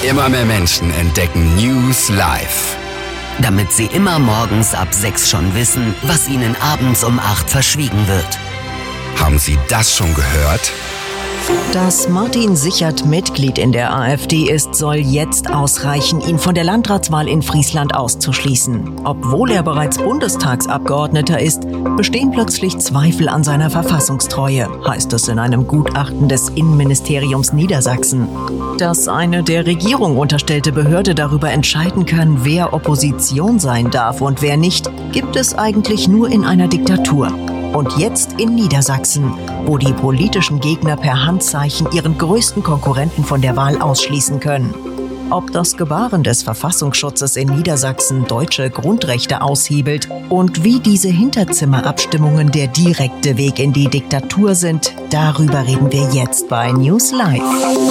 Immer mehr Menschen entdecken News Live. Damit sie immer morgens ab 6 schon wissen, was ihnen abends um 8 verschwiegen wird. Haben Sie das schon gehört? Dass Martin Sichert Mitglied in der AfD ist, soll jetzt ausreichen, ihn von der Landratswahl in Friesland auszuschließen. Obwohl er bereits Bundestagsabgeordneter ist, bestehen plötzlich Zweifel an seiner Verfassungstreue, heißt es in einem Gutachten des Innenministeriums Niedersachsen. Dass eine der Regierung unterstellte Behörde darüber entscheiden kann, wer Opposition sein darf und wer nicht, gibt es eigentlich nur in einer Diktatur. Und jetzt in Niedersachsen, wo die politischen Gegner per Handzeichen ihren größten Konkurrenten von der Wahl ausschließen können. Ob das Gebaren des Verfassungsschutzes in Niedersachsen deutsche Grundrechte aushebelt und wie diese Hinterzimmerabstimmungen der direkte Weg in die Diktatur sind, darüber reden wir jetzt bei News Live.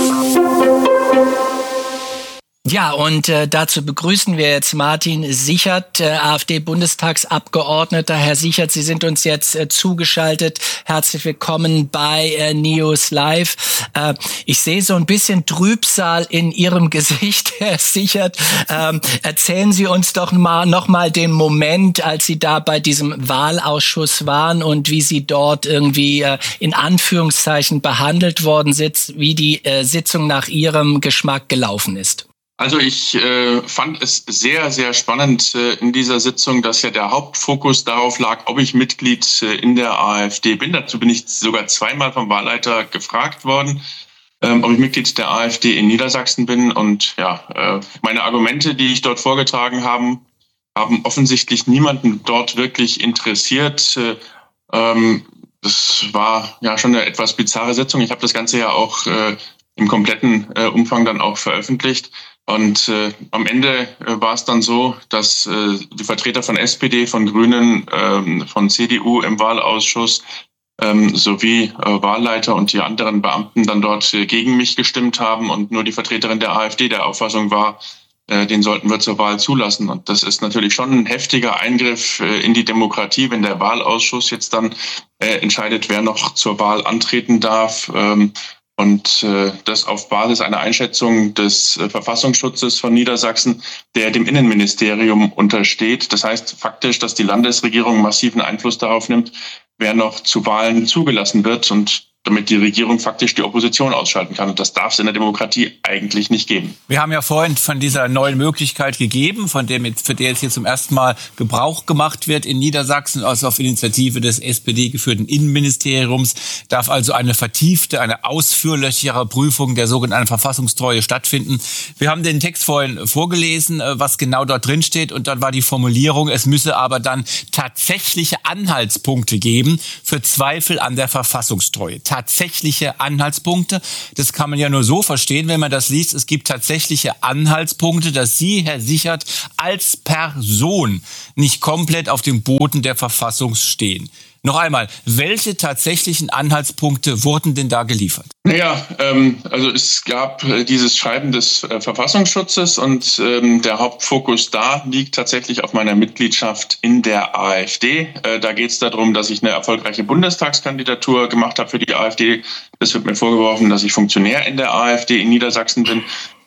Ja, und dazu begrüßen wir jetzt Martin Sichert, AfD-Bundestagsabgeordneter. Herr Sichert, Sie sind uns jetzt zugeschaltet. Herzlich willkommen bei News Live. Ich sehe so ein bisschen Trübsal in Ihrem Gesicht, Herr Sichert. Erzählen Sie uns doch noch mal den Moment, als Sie da bei diesem Wahlausschuss waren und wie Sie dort irgendwie in Anführungszeichen behandelt worden sind, wie die Sitzung nach Ihrem Geschmack gelaufen ist. Also ich fand es sehr, sehr spannend in dieser Sitzung, dass ja der Hauptfokus darauf lag, ob ich Mitglied in der AfD bin. Dazu bin ich sogar zweimal vom Wahlleiter gefragt worden, ob ich Mitglied der AfD in Niedersachsen bin. Und ja, meine Argumente, die ich dort vorgetragen habe, haben offensichtlich niemanden dort wirklich interessiert. Das war ja schon eine etwas bizarre Sitzung. Ich habe das Ganze ja auch im kompletten Umfang dann auch veröffentlicht. Und am Ende war es dann so, dass die Vertreter von SPD, von Grünen, von CDU im Wahlausschuss sowie Wahlleiter und die anderen Beamten dann dort gegen mich gestimmt haben und nur die Vertreterin der AfD der Auffassung war, den sollten wir zur Wahl zulassen. Und das ist natürlich schon ein heftiger Eingriff in die Demokratie, wenn der Wahlausschuss jetzt dann entscheidet, wer noch zur Wahl antreten darf. Und das auf Basis einer Einschätzung des Verfassungsschutzes von Niedersachsen, der dem Innenministerium untersteht. Das heißt faktisch, dass die Landesregierung massiven Einfluss darauf nimmt, wer noch zu Wahlen zugelassen wird und damit die Regierung faktisch die Opposition ausschalten kann. Und das darf es in der Demokratie eigentlich nicht geben. Wir haben ja vorhin von dieser neuen Möglichkeit gegeben, für der jetzt hier zum ersten Mal Gebrauch gemacht wird in Niedersachsen, also auf Initiative des SPD-geführten Innenministeriums, darf also eine vertiefte, eine ausführlichere Prüfung der sogenannten Verfassungstreue stattfinden. Wir haben den Text vorhin vorgelesen, was genau dort drin steht, und dort war die Formulierung, es müsse aber dann tatsächliche Anhaltspunkte geben für Zweifel an der Verfassungstreue. Tatsächliche Anhaltspunkte. Das kann man ja nur so verstehen, wenn man das liest. Es gibt tatsächliche Anhaltspunkte, dass Sie, Herr Sichert, als Person nicht komplett auf dem Boden der Verfassung stehen. Noch einmal, welche tatsächlichen Anhaltspunkte wurden denn da geliefert? Naja, also es gab dieses Schreiben des Verfassungsschutzes und der Hauptfokus da liegt tatsächlich auf meiner Mitgliedschaft in der AfD. Da geht es darum, dass ich eine erfolgreiche Bundestagskandidatur gemacht habe für die AfD. Es wird mir vorgeworfen, dass ich Funktionär in der AfD in Niedersachsen bin.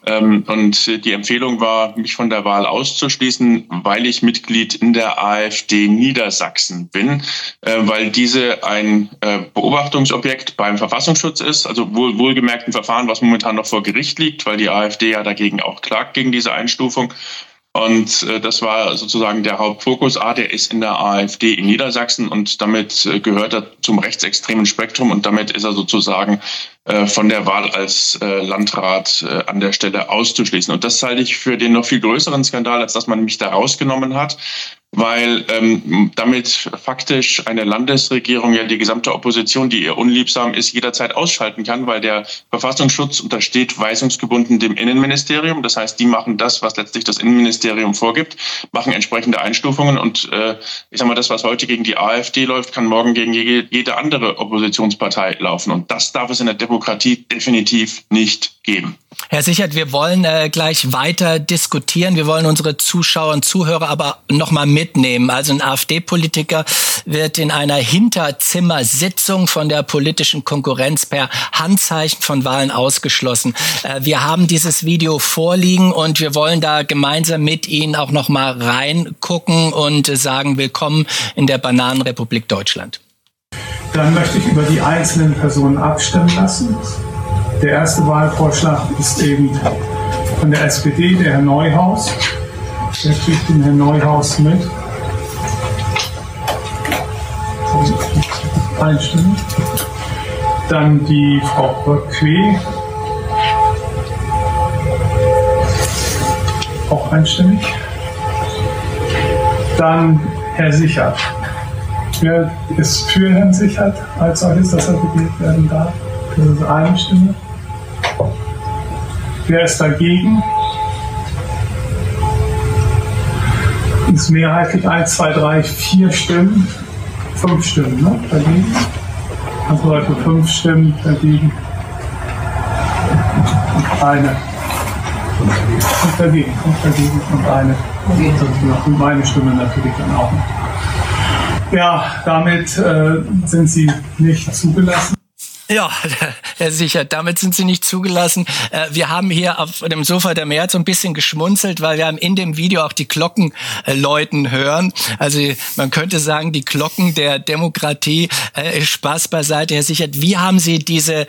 Und die Empfehlung war, mich von der Wahl auszuschließen, weil ich Mitglied in der AfD Niedersachsen bin, weil diese ein Beobachtungsobjekt beim Verfassungsschutz ist, also wohlgemerkt ein Verfahren, was momentan noch vor Gericht liegt, weil die AfD ja dagegen auch klagt, gegen diese Einstufung. Und das war sozusagen der Hauptfokus. Der ist in der AfD in Niedersachsen und damit gehört er zum rechtsextremen Spektrum und damit ist er sozusagen von der Wahl als Landrat an der Stelle auszuschließen. Und das halte ich für den noch viel größeren Skandal, als dass man mich da rausgenommen hat, weil damit faktisch eine Landesregierung ja die gesamte Opposition, die ihr unliebsam ist, jederzeit ausschalten kann, weil der Verfassungsschutz untersteht weisungsgebunden dem Innenministerium. Das heißt, die machen das, was letztlich das Innenministerium vorgibt, machen entsprechende Einstufungen und ich sag mal, das, was heute gegen die AfD läuft, kann morgen gegen jede andere Oppositionspartei laufen. Und das darf es in der Demokratie definitiv nicht geben. Herr Sichert, wir wollen gleich weiter diskutieren. Wir wollen unsere Zuschauer und Zuhörer aber nochmal mitnehmen. Also ein AfD-Politiker wird in einer Hinterzimmersitzung von der politischen Konkurrenz per Handzeichen von Wahlen ausgeschlossen. Wir haben dieses Video vorliegen und wir wollen da gemeinsam mit Ihnen auch nochmal reingucken und sagen, willkommen in der Bananenrepublik Deutschland. Dann möchte ich über die einzelnen Personen abstimmen lassen. Der erste Wahlvorschlag ist eben von der SPD, der Herr Neuhaus. Wer kriegt den Herrn Neuhaus mit? Einstimmig. Dann die Frau Böck-Quee. Auch einstimmig. Dann Herr Sichert. Wer ist für Herrn Sichert als solches, dass er gewählt werden darf? Das ist eine Stimme. Wer ist dagegen? Ist mehrheitlich 1, 2, 3, 4 Stimmen. 5 Stimmen, ne? Dagegen. Also Leute 5 Stimmen dagegen. Und eine. Und dagegen. Und eine. Und meine Stimme natürlich dann auch noch. Ja, damit sind sie nicht zugelassen. Ja, Herr Sichert, damit sind Sie nicht zugelassen. Wir haben hier auf dem Sofa der Mehrheit so ein bisschen geschmunzelt, weil wir haben in dem Video auch die Glocken läuten hören. Also man könnte sagen, die Glocken der Demokratie. Spaß beiseite, Herr Sichert. Wie haben Sie diese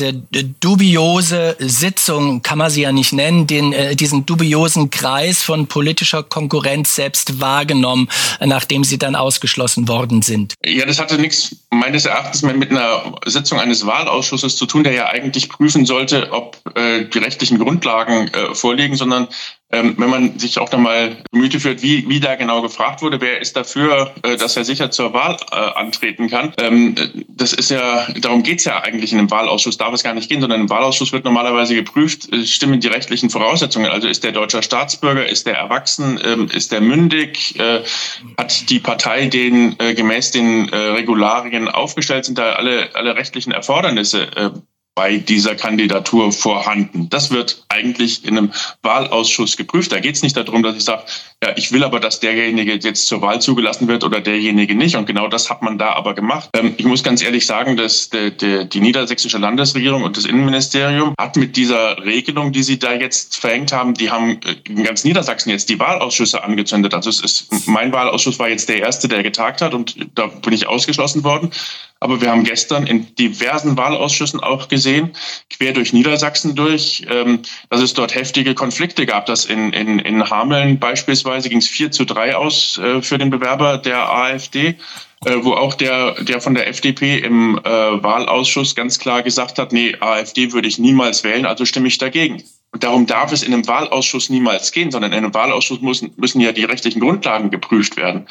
dubiose Sitzung, kann man sie ja nicht nennen, diesen dubiosen Kreis von politischer Konkurrenz selbst wahrgenommen, nachdem Sie dann ausgeschlossen worden sind? Ja, das hatte nichts meines Erachtens mehr mit einer Sitzung eines Wahlausschusses zu tun, der ja eigentlich prüfen sollte, ob die rechtlichen Grundlagen vorliegen, sondern wenn man sich auch nochmal Gemüte führt, wie da genau gefragt wurde, wer ist dafür, dass er sicher zur Wahl antreten kann. Das ist ja, darum geht's ja eigentlich in einem Wahlausschuss, darf es gar nicht gehen, sondern im Wahlausschuss wird normalerweise geprüft, stimmen die rechtlichen Voraussetzungen. Also ist der deutscher Staatsbürger, ist der erwachsen, ist der mündig, hat die Partei gemäß den Regularien aufgestellt, sind da alle rechtlichen Erfordernisse bei dieser Kandidatur vorhanden. Das wird eigentlich in einem Wahlausschuss geprüft. Da geht es nicht darum, dass ich sage, ja, ich will aber, dass derjenige jetzt zur Wahl zugelassen wird oder derjenige nicht. Und genau das hat man da aber gemacht. Ich muss ganz ehrlich sagen, dass die niedersächsische Landesregierung und das Innenministerium hat mit dieser Regelung, die sie da jetzt verhängt haben, die haben in ganz Niedersachsen jetzt die Wahlausschüsse angezündet. Also mein Wahlausschuss war jetzt der erste, der getagt hat und da bin ich ausgeschlossen worden. Aber wir haben gestern in diversen Wahlausschüssen auch gesehen, quer durch Niedersachsen durch, dass es dort heftige Konflikte gab. Dass in Hameln beispielsweise ging es 4:3 aus für den Bewerber der AfD, wo auch der von der FDP im Wahlausschuss ganz klar gesagt hat, nee, AfD würde ich niemals wählen, also stimme ich dagegen. Und darum darf es in einem Wahlausschuss niemals gehen, sondern in einem Wahlausschuss müssen ja die rechtlichen Grundlagen geprüft werden.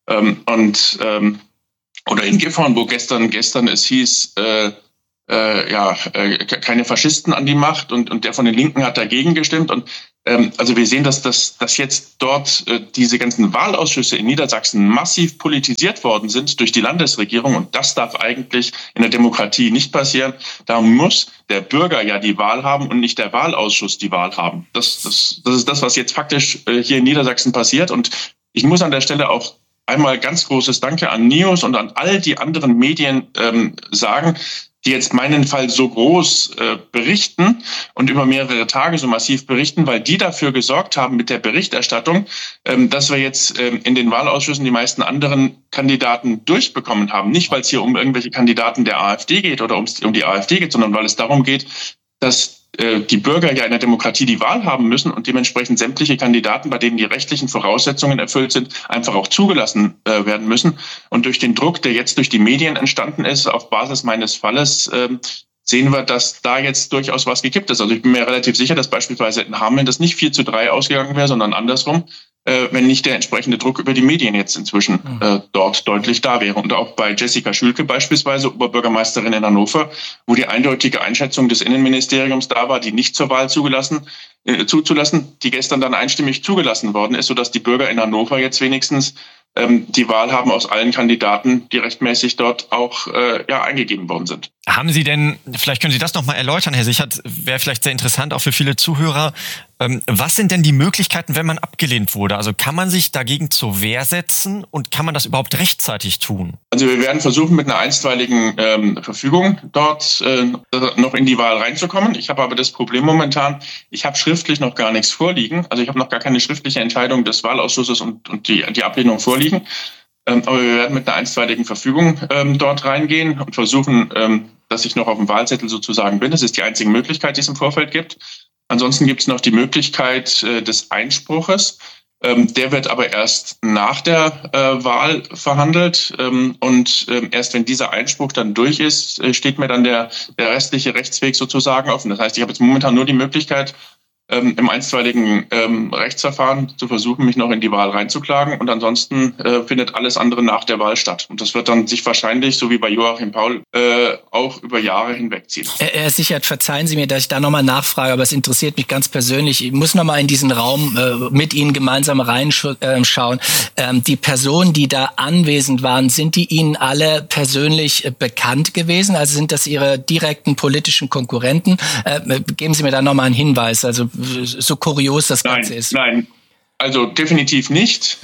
Oder in Gifhorn, wo gestern es hieß, keine Faschisten an die Macht und der von den Linken hat dagegen gestimmt. Und also wir sehen, dass jetzt dort diese ganzen Wahlausschüsse in Niedersachsen massiv politisiert worden sind durch die Landesregierung. Und das darf eigentlich in der Demokratie nicht passieren. Da muss der Bürger ja die Wahl haben und nicht der Wahlausschuss die Wahl haben. Das ist das, was jetzt faktisch hier in Niedersachsen passiert. Und ich muss an der Stelle auch einmal ganz großes Danke an NIOS und an all die anderen Medien sagen, die jetzt meinen Fall so groß berichten und über mehrere Tage so massiv berichten, weil die dafür gesorgt haben mit der Berichterstattung, dass wir jetzt in den Wahlausschüssen die meisten anderen Kandidaten durchbekommen haben. Nicht, weil es hier um irgendwelche Kandidaten der AfD geht oder um die AfD geht, sondern weil es darum geht, dass die Bürger ja in der Demokratie die Wahl haben müssen und dementsprechend sämtliche Kandidaten, bei denen die rechtlichen Voraussetzungen erfüllt sind, einfach auch zugelassen werden müssen. Und durch den Druck, der jetzt durch die Medien entstanden ist, auf Basis meines Falles, sehen wir, dass da jetzt durchaus was gekippt ist. Also ich bin mir relativ sicher, dass beispielsweise in Hameln das nicht 4:3 ausgegangen wäre, sondern andersrum, wenn nicht der entsprechende Druck über die Medien jetzt inzwischen dort deutlich da wäre. Und auch bei Jessica Schülke beispielsweise, Oberbürgermeisterin in Hannover, wo die eindeutige Einschätzung des Innenministeriums da war, die nicht zur Wahl zuzulassen, die gestern dann einstimmig zugelassen worden ist, sodass die Bürger in Hannover jetzt wenigstens die Wahl haben aus allen Kandidaten, die rechtmäßig dort auch eingegeben worden sind. Haben Sie denn, vielleicht können Sie das nochmal erläutern, Herr Sichert, wäre vielleicht sehr interessant auch für viele Zuhörer. Was sind denn die Möglichkeiten, wenn man abgelehnt wurde? Also kann man sich dagegen zur Wehr setzen und kann man das überhaupt rechtzeitig tun? Also wir werden versuchen, mit einer einstweiligen Verfügung dort noch in die Wahl reinzukommen. Ich habe aber das Problem momentan, ich habe schriftlich noch gar nichts vorliegen. Also ich habe noch gar keine schriftliche Entscheidung des Wahlausschusses und die Ablehnung vorliegen. Aber wir werden mit einer einstweiligen Verfügung dort reingehen und versuchen, dass ich noch auf dem Wahlzettel sozusagen bin. Das ist die einzige Möglichkeit, die es im Vorfeld gibt. Ansonsten gibt es noch die Möglichkeit des Einspruches. Der wird aber erst nach der Wahl verhandelt. Und erst wenn dieser Einspruch dann durch ist, steht mir dann der restliche Rechtsweg sozusagen offen. Das heißt, ich habe jetzt momentan nur die Möglichkeit, im einstweiligen Rechtsverfahren zu versuchen, mich noch in die Wahl reinzuklagen. Und ansonsten findet alles andere nach der Wahl statt. Und das wird dann sich wahrscheinlich, so wie bei Joachim Paul, auch über Jahre hinwegziehen. Herr Sichert, verzeihen Sie mir, dass ich da nochmal nachfrage, aber es interessiert mich ganz persönlich. Ich muss nochmal in diesen Raum mit Ihnen gemeinsam reinschauen. Die Personen, die da anwesend waren, sind die Ihnen alle persönlich bekannt gewesen? Also sind das Ihre direkten politischen Konkurrenten? Geben Sie mir da nochmal einen Hinweis. Also so kurios das Ganze ist. Nein, also definitiv nicht.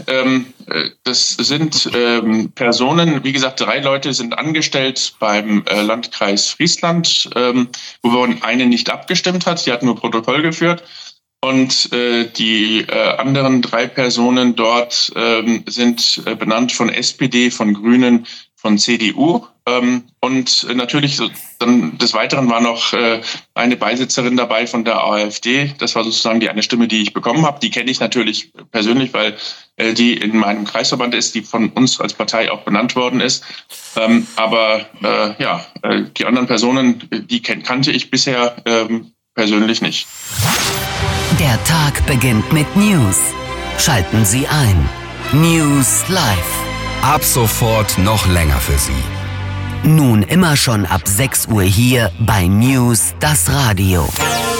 Das sind Personen, wie gesagt, 3 Leute sind angestellt beim Landkreis Friesland, wo eine nicht abgestimmt hat, sie hat nur Protokoll geführt. Und die anderen 3 Personen dort sind benannt von SPD, von Grünen, von CDU. Und natürlich dann des Weiteren war noch eine Beisitzerin dabei von der AfD. Das war sozusagen die eine Stimme, die ich bekommen habe. Die kenne ich natürlich persönlich, weil die in meinem Kreisverband ist, die von uns als Partei auch benannt worden ist. Aber die anderen Personen, die kannte ich bisher persönlich nicht. Der Tag beginnt mit News. Schalten Sie ein. News Live. Ab sofort noch länger für Sie. Nun immer schon ab 6 Uhr hier bei News, das Radio.